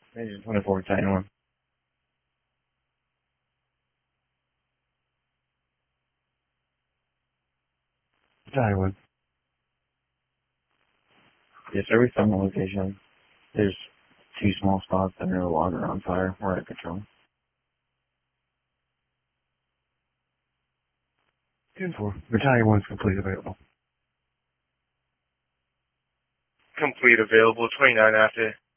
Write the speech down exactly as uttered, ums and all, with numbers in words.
Agent twenty-four, Battalion one. Battalion one. Yes, sir, we found the location. There's two small spots that are no longer on fire. We're at control. ten four. Battalion one's complete available. Complete available, twenty-nine after.